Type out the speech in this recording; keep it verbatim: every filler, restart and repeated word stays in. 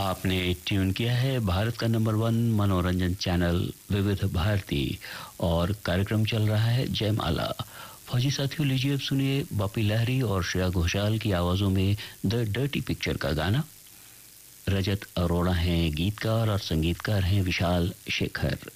आपने ट्यून किया है भारत का नंबर वन मनोरंजन चैनल विविध भारती और कार्यक्रम चल रहा है जयमाला। फौजी साथियों, लीजिए अब सुनिए बापी लहरी और श्रेया घोषाल की आवाजों में द डर्टी पिक्चर का गाना। रजत अरोड़ा हैं गीतकार और संगीतकार हैं विशाल शेखर।